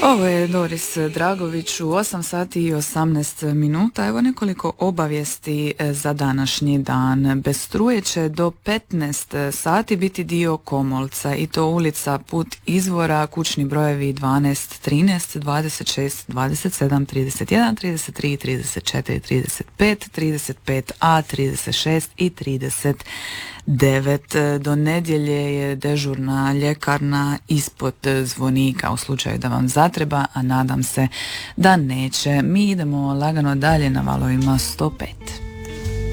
Ovo je Doris Dragović u 8 sati i 18 minuta. Evo nekoliko obavijesti za današnji dan. Bez struje će do 15 sati biti dio Komolca i to ulica Put izvora, kućni brojevi 12, 13, 26, 27, 31, 33, 34, 35, 35a, 36 i 39. Do nedjelje je dežurna ljekarna ispod zvonika u slučaju da vam zatreba, a nadam se da neće. Mi idemo lagano dalje na valovima 105.